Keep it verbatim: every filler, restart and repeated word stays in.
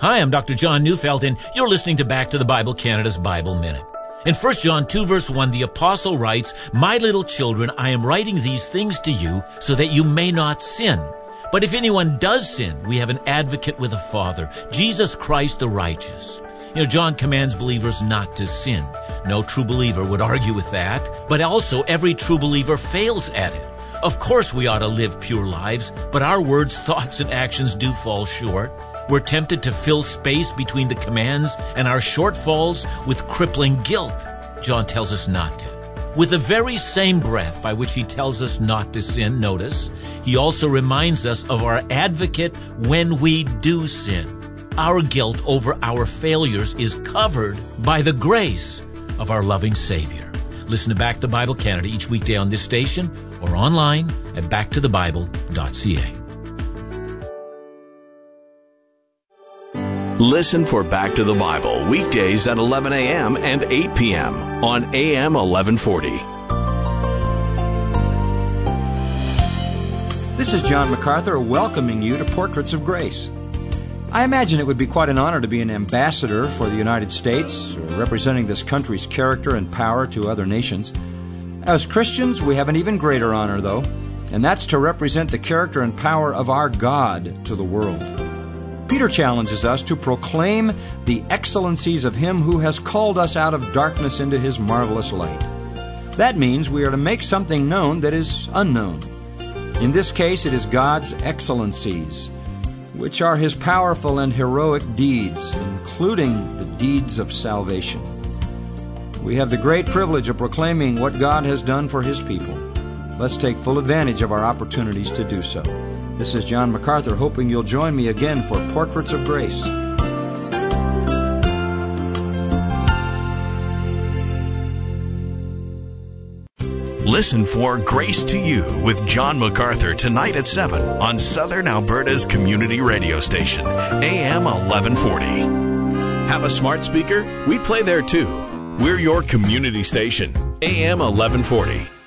Hi, I'm Doctor John Neufeld, and you're listening to Back to the Bible Canada's Bible Minute. In First John two, verse one, the apostle writes, "My little children, I am writing these things to you so that you may not sin. But if anyone does sin, we have an advocate with the Father, Jesus Christ the righteous." You know, John commands believers not to sin. No true believer would argue with that, but also every true believer fails at it. Of course we ought to live pure lives, but our words, thoughts, and actions do fall short. We're tempted to fill space between the commands and our shortfalls with crippling guilt. John tells us not to. With the very same breath by which he tells us not to sin, notice, he also reminds us of our advocate when we do sin. Our guilt over our failures is covered by the grace of our loving Savior. Listen to Back to the Bible Canada each weekday on this station or online at back to the bible dot c a. Listen for Back to the Bible weekdays at eleven a.m. and eight p.m. on A M eleven forty. This is John MacArthur welcoming you to Portraits of Grace. I imagine it would be quite an honor to be an ambassador for the United States, representing this country's character and power to other nations. As Christians, we have an even greater honor, though, and that's to represent the character and power of our God to the world. Peter challenges us to proclaim the excellencies of Him who has called us out of darkness into His marvelous light. That means we are to make something known that is unknown. In this case, it is God's excellencies, which are His powerful and heroic deeds, including the deeds of salvation. We have the great privilege of proclaiming what God has done for His people. Let's take full advantage of our opportunities to do so. This is John MacArthur, hoping you'll join me again for Portraits of Grace. Listen for Grace to You with John MacArthur tonight at seven on Southern Alberta's community radio station, A M eleven forty. Have a smart speaker? We play there too. We're your community station, A M eleven forty.